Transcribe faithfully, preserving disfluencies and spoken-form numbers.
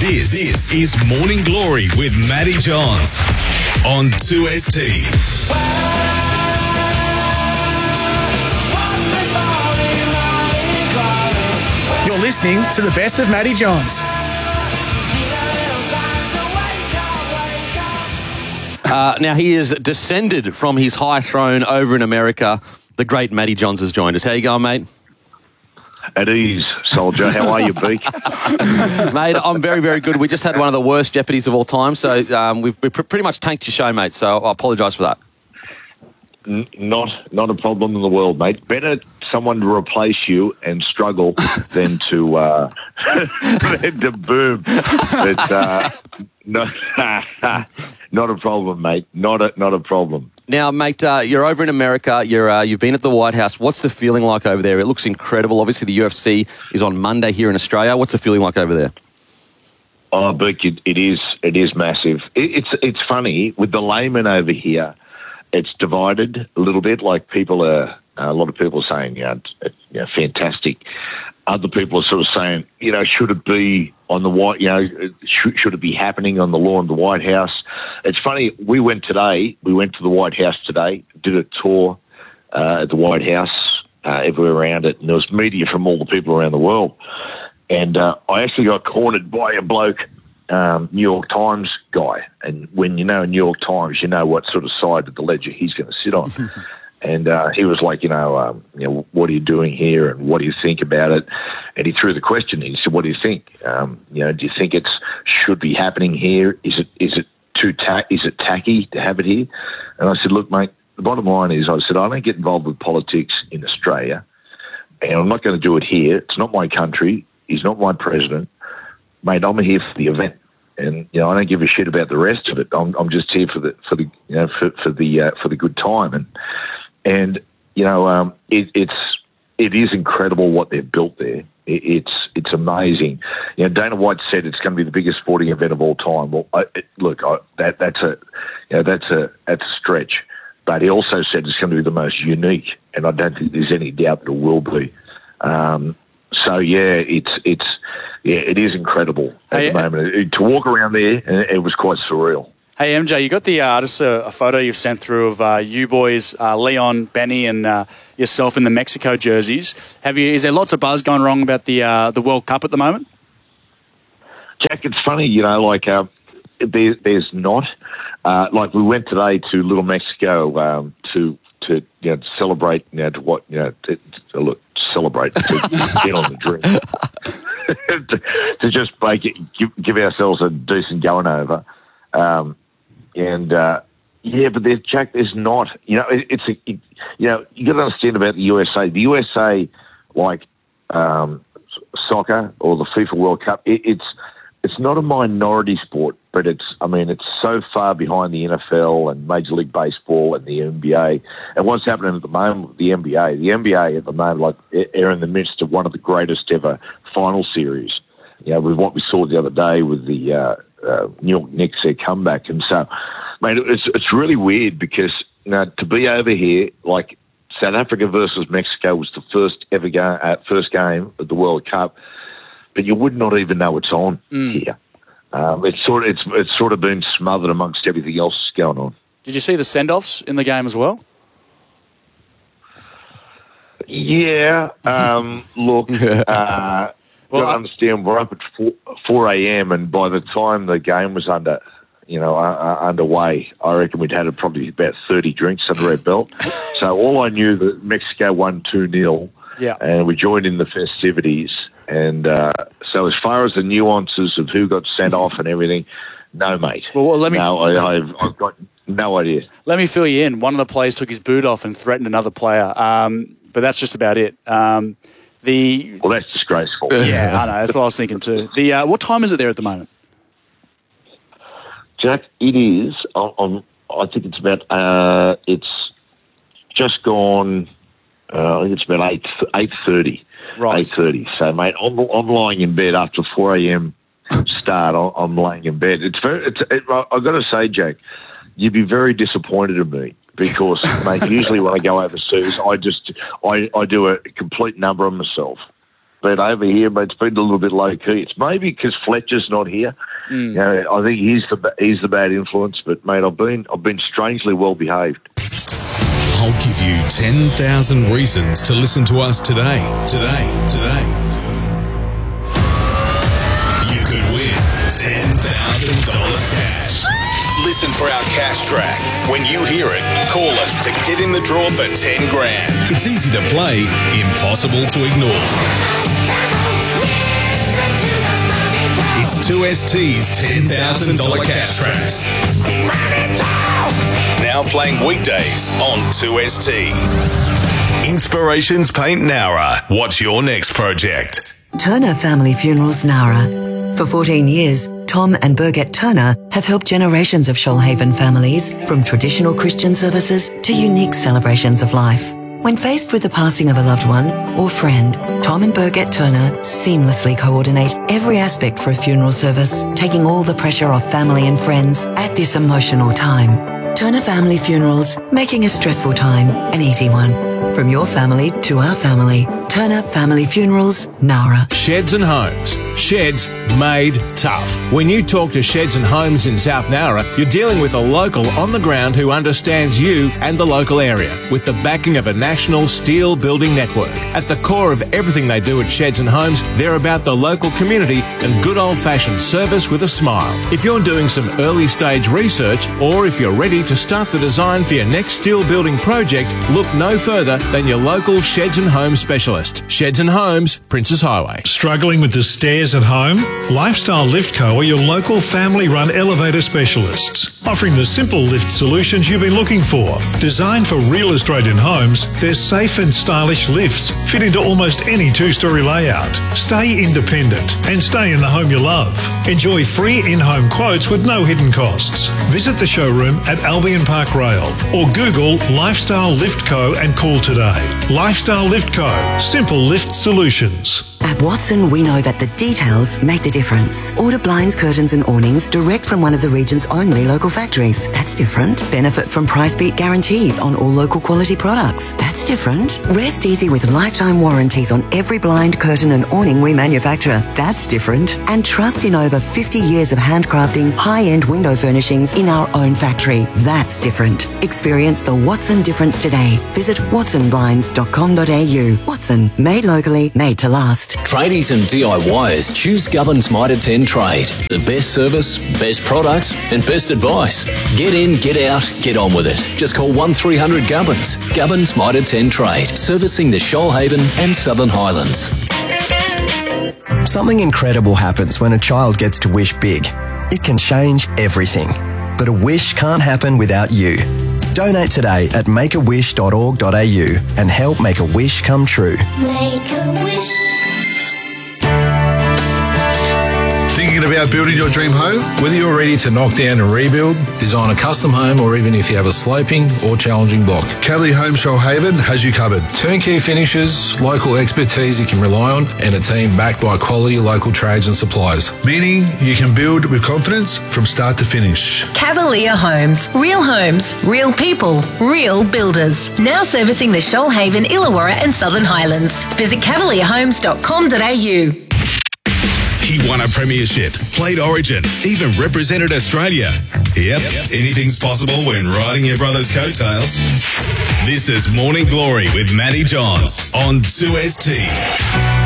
This, this is Morning Glory with Matty Johns on two S T. You're listening to the best of Matty Johns. Uh, now, he is descended from his high throne over in America. The great Matty Johns has joined us. How you going, mate? At ease, soldier. How are you, Beak? Mate, I'm very, very good. We just had one of the worst Jeopardies of all time, so um, we've, we've pretty much tanked your show, mate, so I apologise for that. N- not not a problem in the world, mate. Better someone to replace you and struggle than to uh, than to boom. But uh, not, not a problem, mate. Not a not a problem. Now, mate, uh, you're over in America. You're uh, you've been at the White House. What's the feeling like over there? It looks incredible. Obviously, the U F C is on Monday here in Australia. What's the feeling like over there? Oh, Beak, it, it is it is massive. It, it's it's funny with the layman over here. It's divided a little bit. Like people are, a lot of people are saying, you know, it's, you know, fantastic. Other people are sort of saying, you know, should it be on the White, you know, should, should it be happening on the lawn of the White House? It's funny. We went today. We went to the White House today. Did a tour uh, at the White House, uh, everywhere around it, and there was media from all the people around the world. And uh, I actually got cornered by a bloke. Um, New York Times guy, and when you know New York Times, you know what sort of side of the ledger he's going to sit on. And uh, he was like, you know, um, you know, what are you doing here, and what do you think about it? And he threw the question. He said, "What do you think? Um, you know, do you think it's should be happening here? Is it is it too ta- is it tacky to have it here?" And I said, "Look, mate, the bottom line is, I said I don't get involved with politics in Australia, and I'm not going to do it here. It's not my country. He's not my president." Mate, I'm here for the event, and you know I don't give a shit about the rest of it. I'm I'm just here for the for the you know for, for the uh, for the good time, and and you know um, it, it's it is incredible what they've built there. It, it's it's amazing. You know, Dana White said it's going to be the biggest sporting event of all time. Well, I, it, look, I, that that's a you know that's a that's a stretch, but he also said it's going to be the most unique, and I don't think there's any doubt that it will be. Um, so yeah, it's it's. Yeah, it is incredible at hey, the moment. It, to walk around there, it was quite surreal. Hey, M J, you got the uh, just a, a photo you've sent through of uh, you boys, uh, Leon, Benny, and uh, yourself in the Mexico jerseys. Have you? Is there lots of buzz going wrong about the uh, the World Cup at the moment? Jack, it's funny, you know, like uh, there, there's not. Uh, like we went today to Little Mexico um, to to you know to celebrate, you know, to what you know to, to look celebrate to get on the drink. to, to just make it, give, give ourselves a decent going over, um, and uh, yeah, but there's Jack. There's not, you know, it, it's a, it, you know, you got to understand about the U S A. The U S A, like um, soccer or the FIFA World Cup, it, it's it's not a minority sport, but it's, I mean, it's so far behind the N F L and Major League Baseball and the N B A. And what's happening at the moment with the N B A, the N B A at the moment, like, are in the midst of one of the greatest ever final series. You know, with what we saw the other day with the uh, uh, New York Knicks, their comeback. And so, mate, it's, it's really weird because, you know, to be over here, like South Africa versus Mexico was the first ever game, uh, first game of the World Cup, but you would not even know it's on mm. here. Um, it's sort of it's it's sort of been smothered amongst everything else that's going on. Did you see the send-offs in the game as well? Yeah. Um, look, uh, well, you got to understand we're up at four a.m. and by the time the game was under, you know, uh, underway, I reckon we'd had probably about thirty drinks under our belt. So all I knew that Mexico won two nil, yeah, and we joined in the festivities. And uh, so as far as the nuances of who got sent off and everything, no, mate. Well, well let me. No, I, I've, I've got no idea. Let me fill you in. One of the players took his boot off and threatened another player, um, but that's just about it. Um, the well, that's disgraceful. Yeah, I know. That's what I was thinking too. The uh, what time is it there at the moment? Jack, it is. On, on I think it's about. Uh, it's just gone. Uh, I think it's about eight eight thirty. Right. eight thirty. So, mate, I'm, I'm lying in bed after four a.m. start. I'm, I'm laying in bed. It's very. It's. It, I've got to say, Jack, you'd be very disappointed in me because, mate, usually when I go overseas, I just I, I do a complete number on myself. But over here, but it's been a little bit low key. It's maybe because Fletcher's not here. Mm. You know, I think he's the he's the bad influence. But mate, I've been I've been strangely well behaved. I'll give you ten thousand reasons to listen to us today. Today, today. You could win ten thousand dollars cash. Listen for our cash track. When you hear it, call us to get in the draw for ten grand. It's easy to play, impossible to ignore. It's two S T's ten thousand dollars cash tracks. Now playing weekdays on two S T. Inspirations Paint Nowra. What's your next project? Turner Family Funerals Nowra. For fourteen years, Tom and Birgit Turner have helped generations of Shoalhaven families from traditional Christian services to unique celebrations of life. When faced with the passing of a loved one or friend, Tom and Birgit Turner seamlessly coordinate every aspect for a funeral service, taking all the pressure off family and friends at this emotional time. Turner Family Funerals, making a stressful time an easy one. From your family to our family, Turner Family Funerals, Nowra. Sheds and Homes. Sheds made tough. When you talk to Sheds and Homes in South Nowra, you're dealing with a local on the ground who understands you and the local area, with the backing of a national steel building network. At the core of everything they do at Sheds and Homes, they're about the local community and good old-fashioned service with a smile. If you're doing some early stage research, or if you're ready to start the design for your next steel building project, look no further than your local Sheds and Homes specialist. Sheds and Homes, Princes Highway. Struggling with the stairs at home? Lifestyle Lift Co are your local family-run elevator specialists, offering the simple lift solutions you've been looking for. Designed for real Australian homes, their safe and stylish lifts fit into almost any two-storey layout. Stay independent and stay in the home you love. Enjoy free in-home quotes with no hidden costs. Visit the showroom at Albion Park Rail or Google Lifestyle Lift Co and call today. Lifestyle Lift Co. Simple lift solutions. At Watson, we know that the details make the difference. Order blinds, curtains and awnings direct from one of the region's only local factories. That's different. Benefit from price beat guarantees on all local quality products. That's different. Rest easy with lifetime warranties on every blind, curtain and awning we manufacture. That's different. And trust in over fifty years of handcrafting high-end window furnishings in our own factory. That's different. Experience the Watson difference today. Visit watson blinds dot com dot a u. Watson, made locally, made to last. Tradies and D I Yers choose Gubbins Mitre ten Trade. The best service, best products and best advice. Get in, get out, get on with it. Just call one three hundred Gubbins. Gubbins Mitre ten Trade. Servicing the Shoalhaven and Southern Highlands. Something incredible happens when a child gets to wish big. It can change everything. But a wish can't happen without you. Donate today at make a wish dot org dot a u and help make a wish come true. Make a wish. Thinking about building your dream home? Whether you're ready to knock down and rebuild, design a custom home, or even if you have a sloping or challenging block, Cavalier Home Shoalhaven has you covered. Turnkey finishes, local expertise you can rely on, and a team backed by quality local trades and suppliers. Meaning you can build with confidence from start to finish. Cavalier Homes. Real homes, real people, real builders. Now servicing the Shoalhaven, Illawarra and Southern Highlands. Visit cavalier homes dot com dot a u. He won a premiership, played Origin, even represented Australia. Yep, anything's possible when riding your brother's coattails. This is Morning Glory with Matty Johns on two S T.